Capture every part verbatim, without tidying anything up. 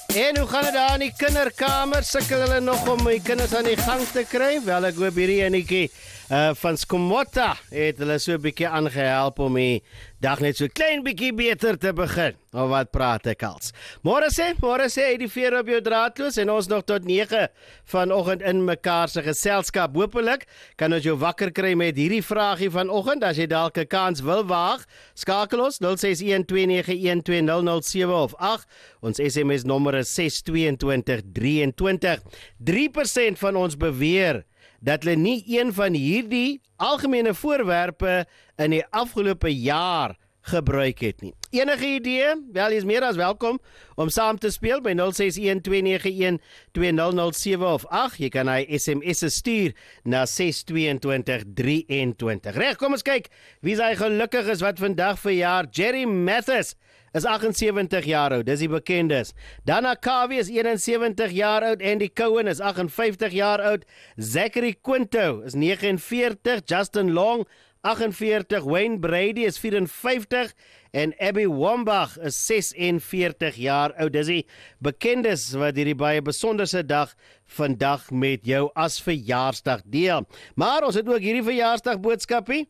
En hoe gaan dit daar in die kinderkamer? Sukkel hulle nog om die kinders aan die gang te kry? Wel, ek hoop hierdie enetjie uh, van Skomotta het hulle so 'n bietjie aangehelp om die dag net so klein bietjie beter te begin. Of wat praat ek als? Môre sê, môre sê, die veer op jou draadloos en ons nog tot nege vanoggend in mekaar se geselskap. Hoopelik kan ons jou wakker kry met hierdie vraagie vanoggend. As jy dalk 'n kans wil waag, skakel ons nul ses een twee nege een twee nul nul sewe of agt. Ons S M S nommer is ses twee twee drie twee. drie persent van ons beweer dat hulle nie een van hierdie algemene voorwerpe in die afgelope jaar gebruik het nie. Enige idee? Wel, jy is meer as welkom om saam te speel by nul ses een twee nege een twee nul nul sewe of agt. Jy kan hy S M S stuur na ses twee twee drie twee. Reg, kom ons kyk wie is hy gelukkig is wat vandag verjaar. Jerry Mathis is agt en sewentig jaar oud, dis die bekendes. Dana Carvey is een en sewentig jaar oud, Andy Cohen is agt en vyftig jaar oud, Zachary Quinto is nege en veertig, Justin Long agt en veertig, Wayne Brady is vyf en vyftig en Abby Wambach is ses en veertig jaar oud. Dis die bekendes wat hierdie baie besonderse dag vandag met jou as verjaarsdag deel. Maar ons het ook hierdie verjaarsdag boodskapie.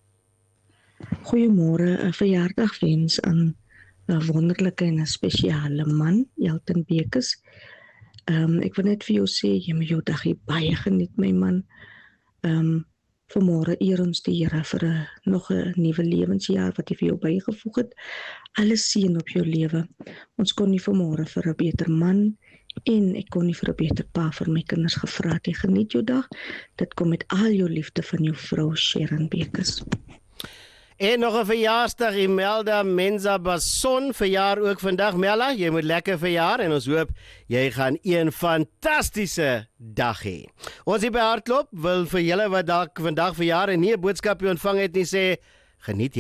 Goeiemôre, 'n verjaardagwens aan 'n wonderlike en 'n spesiale man, Elton Bekes. Um, ek wil net vir jou sê, jy moet jou dag baie geniet, my man. Um, Vanmôre eer ons die Here vir 'n nog 'n nuwe lewensjaar wat hy vir jou bygevoeg het. Alles seën op jou lewe. Ons kon nie vanmôre vir 'n beter man en ek kon nie vir 'n beter pa vir my kinders gevra het. Jy geniet jou dag. Dit kom met al jou liefde van jou vrou Sharon Bekes. En nog 'n verjaarsdag, Imelda Menza Bason, verjaar ook vandag. Mella, jy moet lekker verjaar en ons hoop jy gaan een fantastiese dag hê. Ons hier by Hardloop wil vir julle wat dalk vandag verjaar en nie 'n boodskapie ontvang het nie sê, geniet